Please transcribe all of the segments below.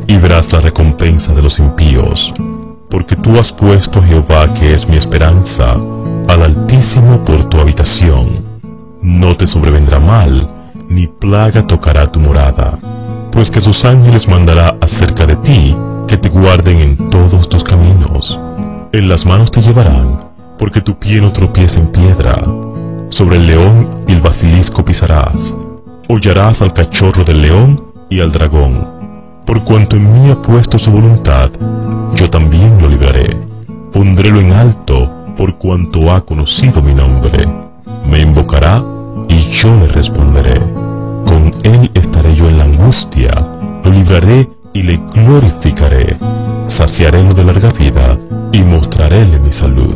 y verás la recompensa de los impíos, porque tú has puesto a Jehová, que es mi esperanza, al Altísimo por tu habitación. No te sobrevendrá mal, ni plaga tocará tu morada, pues que sus ángeles mandará acerca de ti, que te guarden en todos tus caminos. En las manos te llevarán, porque tu pie no tropiece en piedra. Sobre el león y el basilisco pisarás. Hollarás al cachorro del león y al dragón. Por cuanto en mí ha puesto su voluntad, yo también lo libraré. Pondrélo en alto, por cuanto ha conocido mi nombre. Me invocará, y yo le responderé. Con él estaré yo en la angustia, lo libraré y le glorificaré. Saciarélo de larga vida, y mostraréle mi salud.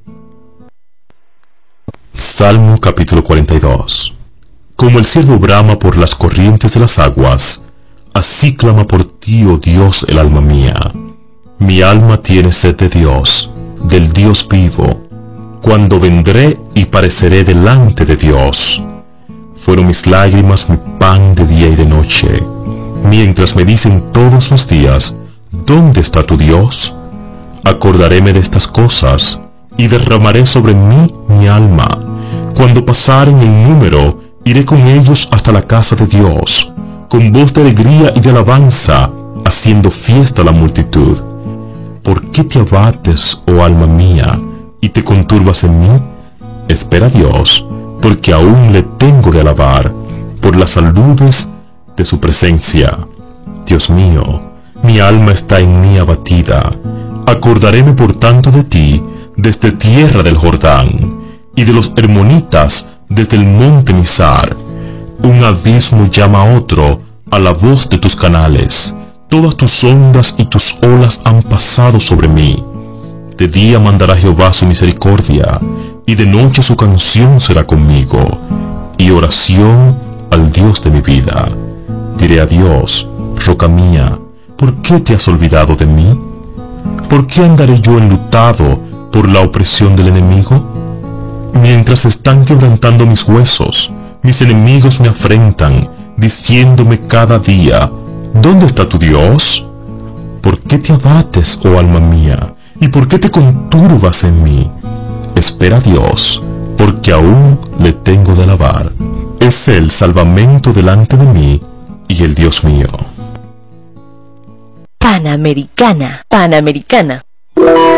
Salmo capítulo 42. Como el ciervo brama por las corrientes de las aguas, así clama por ti, oh Dios, el alma mía. Mi alma tiene sed de Dios, del Dios vivo. Cuando vendré y pareceré delante de Dios. Fueron mis lágrimas mi pan de día y de noche, mientras me dicen todos los días, ¿dónde está tu Dios? Acordaréme de estas cosas, y derramaré sobre mí mi alma. Cuando pasaren el número, iré con ellos hasta la casa de Dios, con voz de alegría y de alabanza, haciendo fiesta a la multitud. ¿Por qué te abates, oh alma mía, y te conturbas en mí? Espera a Dios, porque aún le tengo de alabar, por las saludes de su presencia. Dios mío, mi alma está en mí abatida. Acordaréme por tanto de ti, desde tierra del Jordán, y de los hermonitas desde el monte Mizar. Un abismo llama a otro a la voz de tus canales. Todas tus ondas y tus olas han pasado sobre mí. De día mandará Jehová su misericordia, y de noche su canción será conmigo, y oración al Dios de mi vida. Diré a Dios, roca mía, ¿por qué te has olvidado de mí? ¿Por qué andaré yo enlutado por la opresión del enemigo? Mientras están quebrantando mis huesos, mis enemigos me afrentan, diciéndome cada día, ¿dónde está tu Dios? ¿Por qué te abates, oh alma mía? ¿Y por qué te conturbas en mí? Espera a Dios, porque aún le tengo de alabar. Es el salvamento delante de mí y el Dios mío. Panamericana, Panamericana.